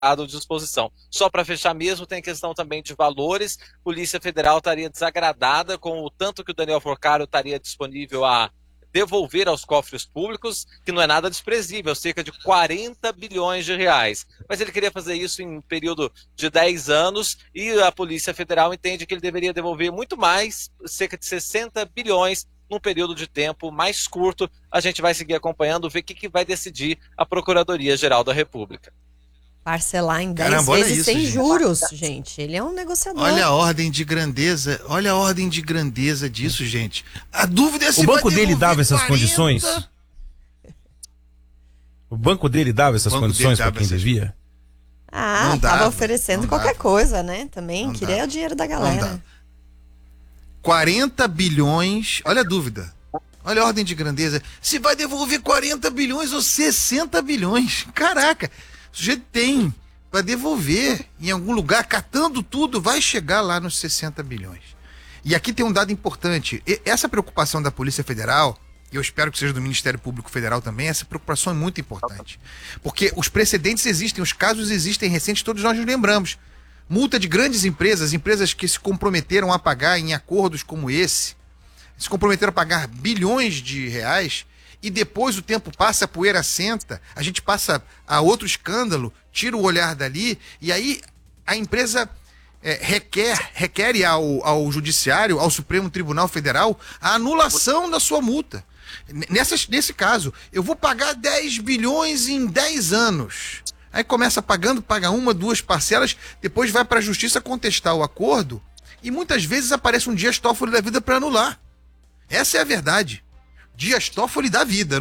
à disposição. Só para fechar mesmo, tem questão também de valores. Polícia Federal estaria desagradada com o tanto que o Daniel Forcaro estaria disponível a devolver aos cofres públicos, que não é nada desprezível, cerca de 40 bilhões de reais. Mas ele queria fazer isso em um período de 10 anos e a Polícia Federal entende que ele deveria devolver muito mais, cerca de 60 bilhões, num período de tempo mais curto. A gente vai seguir acompanhando, ver o que vai decidir a Procuradoria-Geral da República. Parcelar em 10 vezes isso, sem juros, gente. Ele é um negociador. Olha a ordem de grandeza, disso, gente. A dúvida é se o banco dele dava essas condições? O banco dele dava essas condições para quem devia? Ah, tava oferecendo qualquer coisa, né? Também queria o dinheiro da galera. 40 bilhões, olha a dúvida. Olha a ordem de grandeza. Se vai devolver 40 bilhões ou 60 bilhões. Caraca. O sujeito tem para devolver em algum lugar, catando tudo, vai chegar lá nos 60 bilhões. E aqui tem um dado importante. Essa preocupação da Polícia Federal, e eu espero que seja do Ministério Público Federal também, essa preocupação é muito importante. Porque os precedentes existem, os casos existem recentes, todos nós nos lembramos. Multa de grandes empresas, empresas que se comprometeram a pagar em acordos como esse, se comprometeram a pagar bilhões de reais, e depois o tempo passa, a poeira senta, a gente passa a outro escândalo, tira o olhar dali, e aí a empresa requer ao Judiciário, ao Supremo Tribunal Federal, a anulação da sua multa. Nesse caso, eu vou pagar 10 bilhões em 10 anos. Aí começa pagando, paga uma, duas parcelas, depois vai para a Justiça contestar o acordo, e muitas vezes aparece um Dias Toffoli da vida para anular. Essa é a verdade. Dias Toffoli da vida,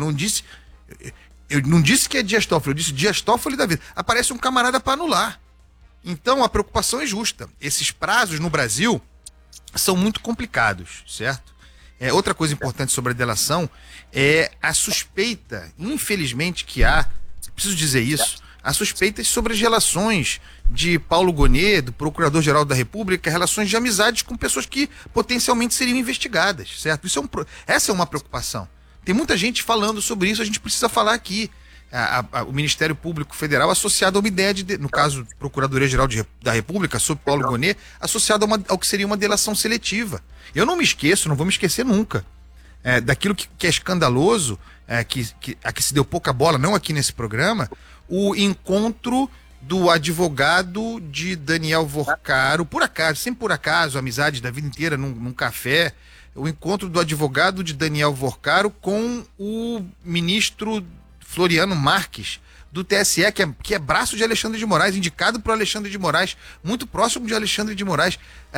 eu não disse que é Dias Toffoli, eu disse Dias Toffoli da vida. Aparece um camarada para anular. Então a preocupação é justa. Esses prazos no Brasil são muito complicados, certo? Outra coisa importante sobre a delação é a suspeita, infelizmente que há, preciso dizer isso, há suspeitas sobre as relações de Paulo Gonet, do Procurador-Geral da República, relações de amizades com pessoas que potencialmente seriam investigadas, certo? Essa é uma preocupação. Tem muita gente falando sobre isso, a gente precisa falar aqui. O Ministério Público Federal associado a uma ideia no caso, Procuradoria-Geral da República, sob Paulo Gonet, associado ao que seria uma delação seletiva. Eu não me esqueço, não vou me esquecer nunca, daquilo que é escandaloso, a que se deu pouca bola, não aqui nesse programa, o encontro do advogado de Daniel Forcaro, por acaso, sempre por acaso, amizade da vida inteira, num café, o encontro do advogado de Daniel Forcaro com o ministro Floriano Marques, do TSE, que é braço de Alexandre de Moraes, indicado por Alexandre de Moraes, muito próximo de Alexandre de Moraes.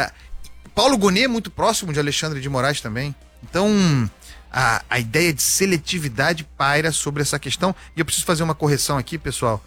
Paulo Gonet é muito próximo de Alexandre de Moraes também. Então, a ideia de seletividade paira sobre essa questão. E eu preciso fazer uma correção aqui, pessoal.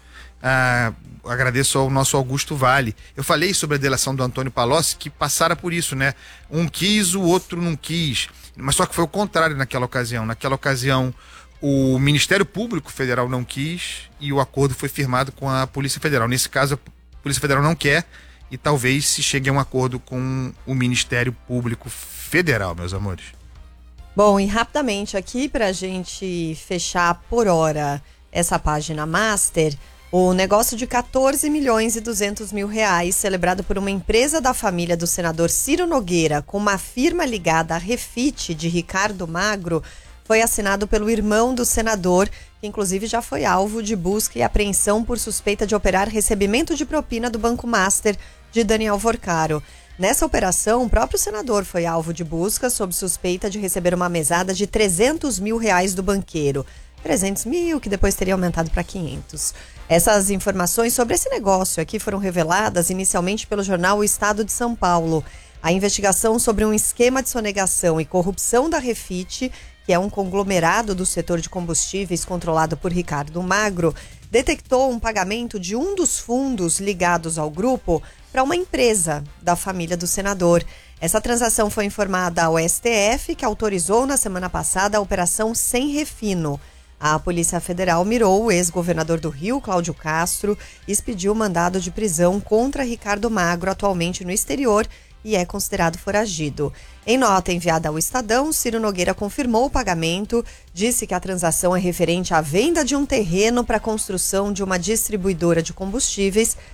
Agradeço ao nosso Augusto Vale. Eu falei sobre a delação do Antônio Palocci, que passara por isso, né? Um quis, o outro não quis. Mas só que foi o contrário naquela ocasião. Naquela ocasião, o Ministério Público Federal não quis e o acordo foi firmado com a Polícia Federal. Nesse caso, a Polícia Federal não quer e talvez se chegue a um acordo com o Ministério Público Federal, meus amores. Bom, e rapidamente aqui pra gente fechar por hora essa página master, o negócio de 14 milhões e 200 mil reais, celebrado por uma empresa da família do senador Ciro Nogueira, com uma firma ligada à Refit de Ricardo Magro, foi assinado pelo irmão do senador, que inclusive já foi alvo de busca e apreensão por suspeita de operar recebimento de propina do Banco Master de Daniel Forcaro. Nessa operação, o próprio senador foi alvo de busca sob suspeita de receber uma mesada de 300 mil reais do banqueiro. 300 mil, que depois teria aumentado para 500. Essas informações sobre esse negócio aqui foram reveladas inicialmente pelo jornal O Estado de São Paulo. A investigação sobre um esquema de sonegação e corrupção da Refit, que é um conglomerado do setor de combustíveis controlado por Ricardo Magro, detectou um pagamento de um dos fundos ligados ao grupo para uma empresa da família do senador. Essa transação foi informada ao STF, que autorizou na semana passada a operação Sem Refino. A Polícia Federal mirou o ex-governador do Rio, Cláudio Castro, e expediu mandado de prisão contra Ricardo Magro, atualmente no exterior, e é considerado foragido. Em nota enviada ao Estadão, Ciro Nogueira confirmou o pagamento, disse que a transação é referente à venda de um terreno para a construção de uma distribuidora de combustíveis